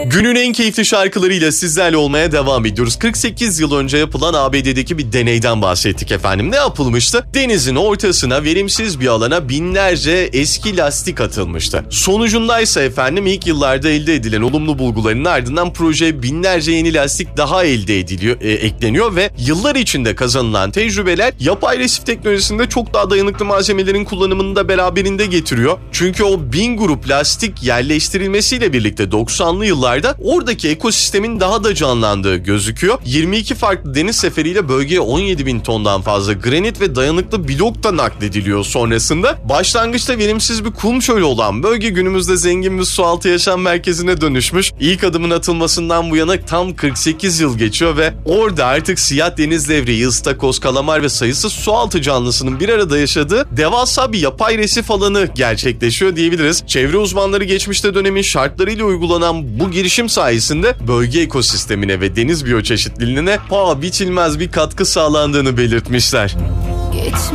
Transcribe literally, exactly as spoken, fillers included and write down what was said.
Günün en keyifli şarkılarıyla sizlerle olmaya devam ediyoruz. kırk sekiz yıl önce yapılan A B D'deki bir deneyden bahsettik efendim. Ne yapılmıştı? Denizin ortasına, verimsiz bir alana binlerce eski lastik atılmıştı. Sonucundaysa efendim ilk yıllarda elde edilen olumlu bulguların ardından projeye binlerce yeni lastik daha elde ediliyor, e, ekleniyor ve yıllar içinde kazanılan tecrübeler yapay resif teknolojisinde çok daha dayanıklı malzemelerin kullanımını da beraberinde getiriyor. Çünkü o bin grup lastik yerleştirilmesiyle birlikte doksanlı yıllarda oradaki ekosistemin daha da canlandığı gözüküyor. yirmi iki farklı deniz seferiyle bölgeye on yedi bin tondan fazla granit ve dayanıklı blok da naklediliyor sonrasında. Başlangıçta verimsiz bir kum çölü olan bölge günümüzde zengin bir sualtı yaşam merkezine dönüşmüş. İlk adımın atılmasından bu yana tam kırk sekiz yıl geçiyor ve orada artık siyah deniz levreği, ıstakoz, kalamar ve sayısız sualtı canlısının bir arada yaşadığı devasa bir yapay resif alanı gerçekleşiyor diyebiliriz. Çevre uzmanları geçmişte dönemin şartlarıyla uygulanan bu girişim sayesinde bölge ekosistemine ve deniz biyoçeşitliliğine paha biçilmez bir katkı sağlandığını belirtmişler.